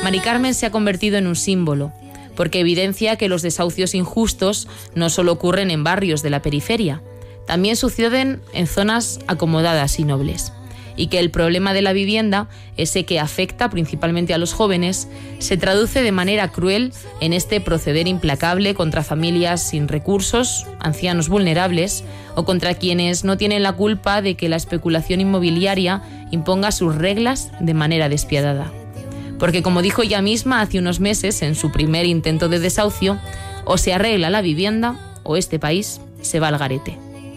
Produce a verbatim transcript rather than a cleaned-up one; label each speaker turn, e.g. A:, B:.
A: Mari Carmen se ha convertido en un símbolo, porque evidencia que los desahucios injustos no solo ocurren en barrios de la periferia, también suceden en zonas acomodadas y nobles, y que el problema de la vivienda, ese que afecta principalmente a los jóvenes, se traduce de manera cruel en este proceder implacable contra familias sin recursos, ancianos vulnerables o contra quienes no tienen la culpa de que la especulación inmobiliaria imponga sus reglas de manera despiadada. Porque, como dijo ella misma hace unos meses en su primer intento de desahucio, o se arregla la vivienda o este país se va al garete.